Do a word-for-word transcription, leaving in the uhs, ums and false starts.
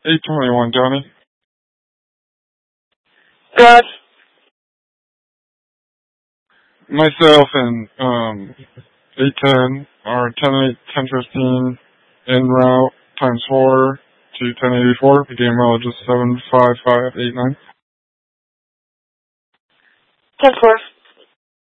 eight twenty-one, Johnny. Good. Myself and um, eight ten are ten eight, ten fifteen en route times four to ten eighty-four. The game mileage is seven five five eight nine. ten four.